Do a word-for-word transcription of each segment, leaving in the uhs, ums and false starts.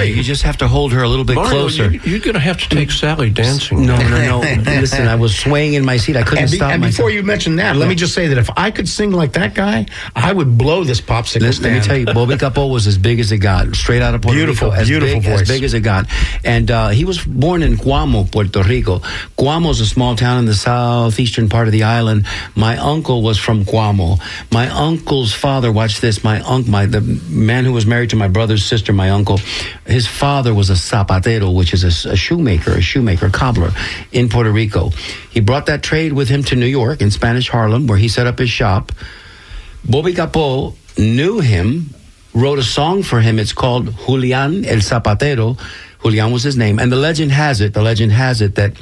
Really? You just have to hold her a little bit Mario, closer. You, you're going to have to take Sally dancing. No, no, no. Listen, I was swaying in my seat. I couldn't And, be, stop and myself. before you mention that, let me just say that if I could sing like that guy, I would blow this popsicle Listen, stand. let me tell you, Bobby Capo was as big as it got, straight out of Puerto Beautiful, Rico. As beautiful big, voice. As big as it got. And uh, he was born in Cuamo, Puerto Rico. Cuamo is a small town in the southeastern part of the island. My uncle was from Cuamo. My uncle's father, watch this, my uncle, my the man who was married to my brother's sister, my uncle, his father was a zapatero, which is a, a shoemaker, a shoemaker, cobbler in Puerto Rico. He brought that trade with him to New York in Spanish Harlem, where he set up his shop. Bobby Capo knew him, wrote a song for him. It's called Julian el Zapatero. Julian was his name. And the legend has it, the legend has it that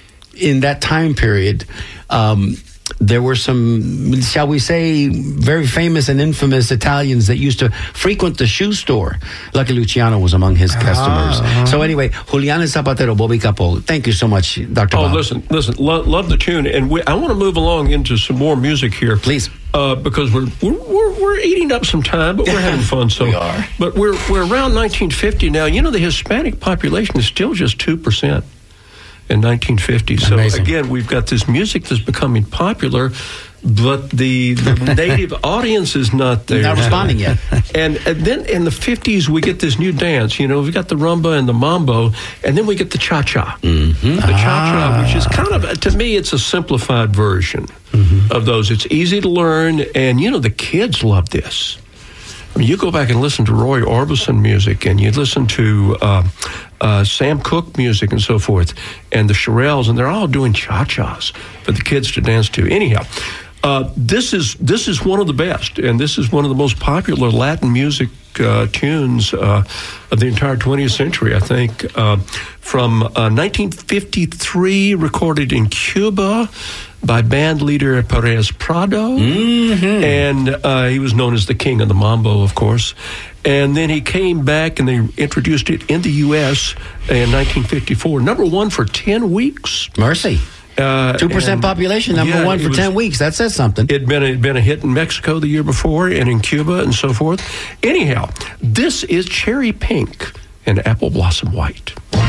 in that time period, um, there were some, shall we say, very famous and infamous Italians that used to frequent the shoe store. Lucky Luciano was among his customers. Uh-huh. So anyway, Julian el Zapatero, Bobby Capo. Thank you so much, Doctor Oh, Bob. listen, listen, lo- love the tune. And we, I want to move along into some more music here. Please. Uh, because we're, we're we're we're eating up some time, but we're having fun. So We are. But we're we're around nineteen fifty now. You know, the Hispanic population is still just two percent in nineteen fifty. So Amazing. again, we've got this music that's becoming popular, but the, the native audience is not there. Not responding yet. And, and then in the fifties, we get this new dance. You know, we got the rumba and the mambo, and then we get the cha-cha. Mm-hmm. The cha-cha, which is kind of, to me, it's a simplified version mm-hmm. of those. It's easy to learn, and, you know, the kids love this. I mean, you go back and listen to Roy Orbison music, and you listen to uh, uh, Sam Cooke music and so forth, and the Shirelles, and they're all doing cha-chas for the kids to dance to. Anyhow, uh, this is this is one of the best, and this is one of the most popular Latin music uh, tunes uh, of the entire twentieth century, I think, uh, from uh, nineteen fifty-three, recorded in Cuba by band leader Perez Prado, Mm-hmm. and uh, he was known as the king of the mambo, of course. And then he came back and they introduced it in the U S in nineteen fifty-four. Number one for ten weeks. Mercy. Uh, Two percent and- population, number yeah, one it for was- ten weeks. That says something. It'd been a, it'd been a hit in Mexico the year before and in Cuba and so forth. Anyhow, this is Cherry Pink and Apple Blossom White.